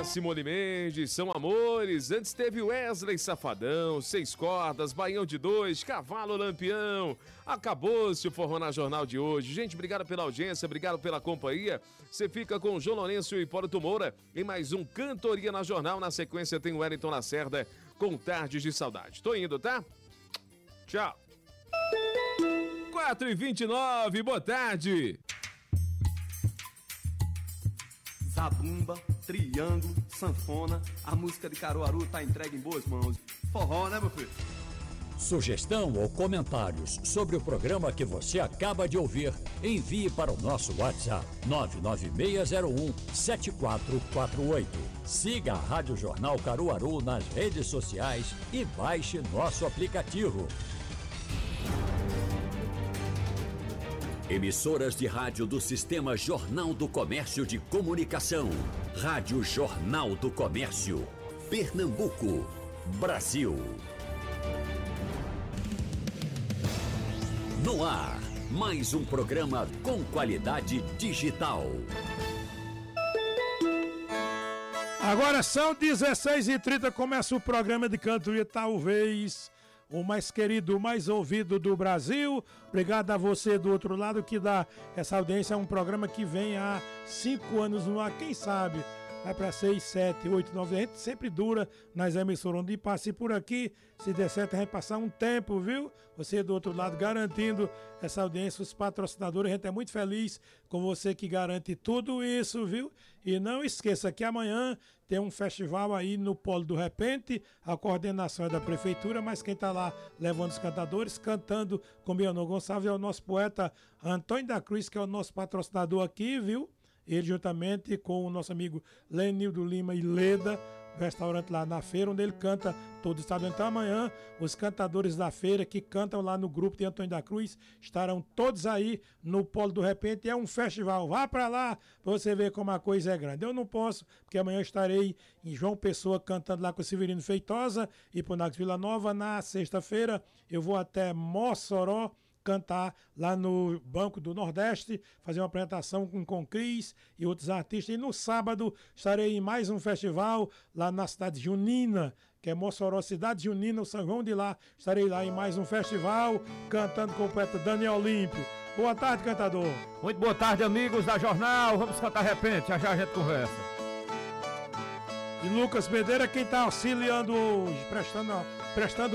Simone Mendes, São Amores. Antes teve Wesley Safadão, 6 Cordas, Baião de 2, Cavalo Lampião. Acabou-se o Forró na Jornal de hoje. Gente, obrigado pela audiência, obrigado pela companhia. Você fica com o João Lourenço e Hipólito Moura em mais um Cantoria na Jornal. Na sequência tem o Wellington Lacerda com Tardes de Saudade. Tô indo, tá? Tchau. 4h29, boa tarde. Zabumba, triângulo, sanfona, a música de Caruaru tá entregue em boas mãos. Forró, né, meu filho? Sugestão ou comentários sobre o programa que você acaba de ouvir, envie para o nosso WhatsApp 996017448. Siga a Rádio Jornal Caruaru nas redes sociais e baixe nosso aplicativo. Emissoras de rádio do Sistema Jornal do Comércio de Comunicação. Rádio Jornal do Comércio. Pernambuco, Brasil. No ar, mais um programa com qualidade digital. Agora são 16h30, começa o programa de Cantoria, talvez o mais querido, o mais ouvido do Brasil. Obrigado a você do outro lado que dá essa audiência. É um programa que vem há 5 anos no ar, quem sabe vai para 6, 7, 8, 9. A gente sempre dura nas emissoras onde passe por aqui. Se der certo, a gente passar um tempo, viu? Você do outro lado garantindo essa audiência, os patrocinadores. A gente é muito feliz com você que garante tudo isso, viu? E não esqueça que amanhã tem um festival aí no Polo do Repente. A coordenação é da prefeitura, mas quem tá lá levando os cantadores, cantando com Bianor Gonçalves, é o nosso poeta Antônio da Cruz, que é o nosso patrocinador aqui, viu? Ele juntamente com o nosso amigo Lenildo Lima e Leda, restaurante lá na feira, onde ele canta todo sábado. Então amanhã os cantadores da feira que cantam lá no grupo de Antônio da Cruz estarão todos aí no Polo do Repente. É um festival, vá pra lá pra você ver como a coisa é grande. Eu não posso, porque amanhã eu estarei em João Pessoa cantando lá com o Severino Feitosa e por Nax Vila Nova. Na sexta-feira eu vou até Mossoró cantar lá no Banco do Nordeste, fazer uma apresentação com Cris e outros artistas. E no sábado estarei em mais um festival lá na cidade junina, que é Mossoró, cidade junina, o São João de lá. Estarei lá em mais um festival, cantando com o poeta Daniel Olímpio. Boa tarde, cantador. Muito boa tarde, amigos da Jornal. Vamos cantar repente, já a gente conversa. E Lucas Medeira, quem está auxiliando hoje, prestando